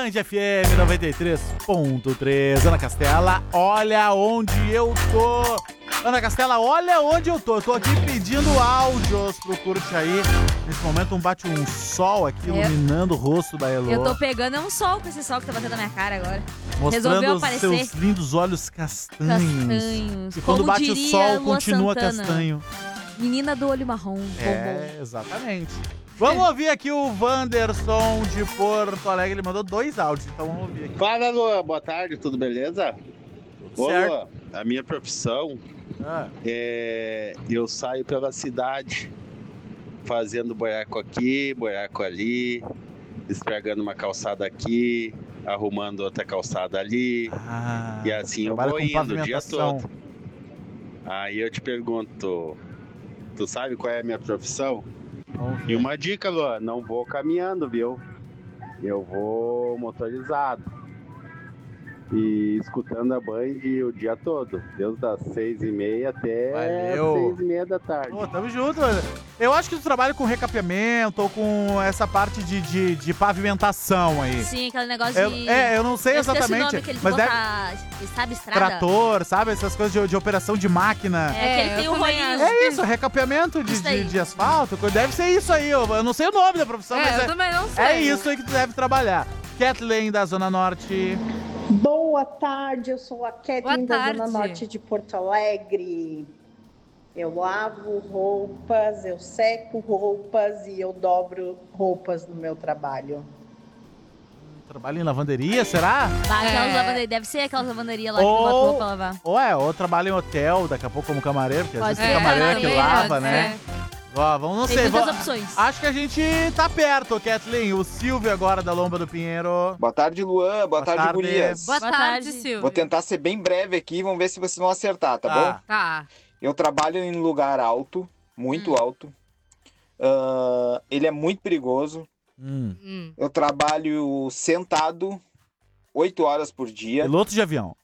Band FM 93.3. Ana Castela, olha onde eu tô. Ana Castela, olha onde eu tô. Eu tô aqui pedindo áudios pro Curte Aí. Nesse momento bate um sol aqui iluminando o rosto da Elô. Eu tô pegando um sol com esse sol que tá batendo na minha cara agora. Mostrando Resolveu os aparecer. seus lindos olhos castanhos. E quando Como bate o diria sol, Lua continua Santana. castanho. Menina do olho marrom. É, exatamente. Vamos ouvir aqui o Wanderson de Porto Alegre. Ele mandou 2 áudios, então vamos ouvir aqui. Fala, Lua. Boa tarde, tudo beleza? Ô, certo. Lua, a minha profissão eu saio pela cidade fazendo buraco aqui, buraco ali, esfregando uma calçada aqui, arrumando outra calçada ali. E assim eu vou indo o dia todo. Aí eu te pergunto, tu sabe qual é a minha profissão? E uma dica, Lua, não vou caminhando, viu? Eu vou motorizado. E escutando a Band o dia todo, desde as 6h30 até as 6h30 da tarde. Pô, tamo junto, mano. Eu acho que tu trabalha com recapeamento ou com essa parte de pavimentação aí. Sim, aquele negócio eu não sei exatamente. Mas sabe, estrada? Trator, sabe? Essas coisas de operação de máquina. É, que ele tem um rolinho. É isso, recapeamento de asfalto. Deve ser isso aí. Eu não sei o nome da profissão, mas eu também não sei. É isso aí que tu deve trabalhar. Kathleen da Zona Norte. Boa tarde, eu sou a Kathleen da Zona Norte de Porto Alegre. Eu lavo roupas, eu seco roupas e eu dobro roupas no meu trabalho. Trabalha em lavanderia, será? Deve ser aquelas lavanderias lá que bota roupa pra lavar. Ou trabalha em hotel, daqui a pouco como camareiro, porque às vezes tem ser camareira que lava, pode né? Vamos, não Tem sei. muitas opções. Acho que a gente tá perto, Kathleen. O Silvio agora da Lomba do Pinheiro. Boa tarde, Luan. Boa tarde, gurias. Boa tarde, Silvio. Vou tentar ser bem breve aqui, vamos ver se vocês vão acertar, tá bom? Tá. Eu trabalho em lugar alto, muito alto. Ele é muito perigoso. Eu trabalho sentado 8 horas por dia. Piloto de avião.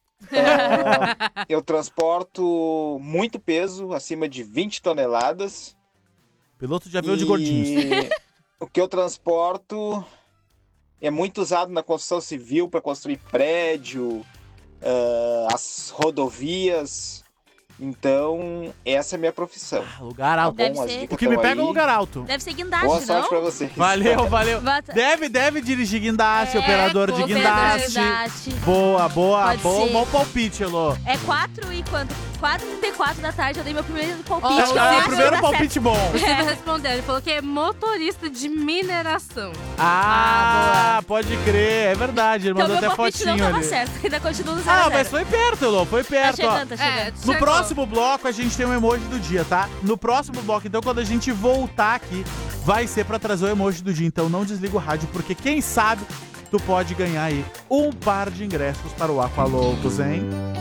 Eu transporto muito peso, acima de 20 toneladas. Piloto de avião de gordinhos. O que eu transporto é muito usado na construção civil para construir prédio, as rodovias. Então, essa é a minha profissão. Lugar alto. Tá bom? Deve O que me pega é lugar alto. Deve ser guindaste, Boa não? sorte pra vocês. Valeu. Deve dirigir guindaste, operador de guindaste. Boa. Bom palpite, Elô. É 4 e quanto? 4h34 da tarde, eu dei meu primeiro palpite. Ó, que eu acho primeiro que dá palpite certo. bom. O Silvio respondeu, ele falou que é motorista de mineração. Pode crer, é verdade. Ele Então mandou meu até palpite fotinho não tava ali. certo, ainda continua no 0 Mas foi perto, Elô, foi perto. Tá chegando. No chegou. próximo bloco a gente tem um emoji do dia, tá? No próximo bloco, então, quando a gente voltar aqui, vai ser pra trazer o emoji do dia. Então não desliga o rádio, porque quem sabe tu pode ganhar aí um par de ingressos para o Aqualoucos, hein?